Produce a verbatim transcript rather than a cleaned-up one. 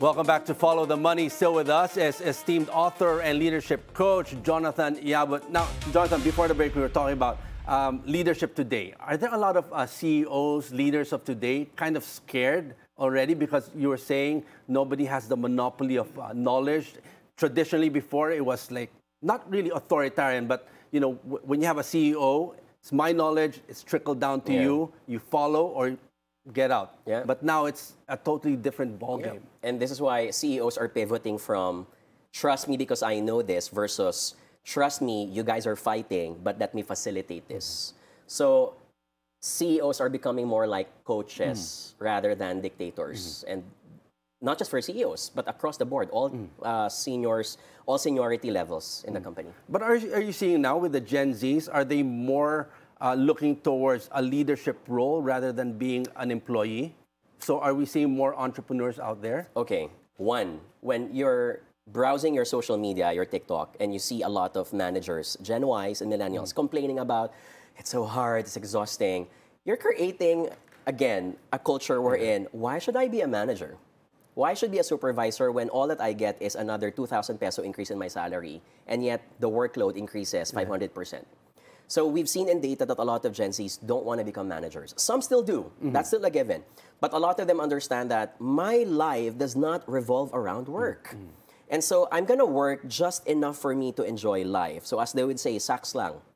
Welcome back to Follow the Money. Still with us is esteemed author and leadership coach, Jonathan Yabut. Now, Jonathan, before the break, we were talking about um, leadership today. Are there a lot of uh, C E Os, leaders of today, kind of scared already because you were saying nobody has the monopoly of uh, knowledge? Traditionally, before, it was like not really authoritarian, but you know, w- when you have a C E O, it's my knowledge, it's trickled down to Yeah. you, you follow or get out. Yeah. But now it's a totally different ballgame. And this is why C E Os are pivoting from trust me because I know this versus trust me, you guys are fighting, but let me facilitate this. So C E Os are becoming more like coaches rather than dictators. And not just for C E Os, but across the board, all uh, seniors, all seniority levels in the company. But are, you- are you seeing now with the Gen Zs, are they more uh, looking towards a leadership role rather than being an employee? So are we seeing more entrepreneurs out there? Okay, one, when you're browsing your social media, your TikTok, and you see a lot of managers, Gen Ys and millennials, complaining about it's so hard, it's exhausting, you're creating, again, a culture wherein, why should I be a manager? Why should I be a supervisor when all that I get is another two thousand peso increase in my salary, and yet the workload increases five hundred percent? So we've seen in data that a lot of Gen Zs don't want to become managers. Some still do. That's still a given. But a lot of them understand that my life does not revolve around work. And so I'm going to work just enough for me to enjoy life. So as they would say, saks lang.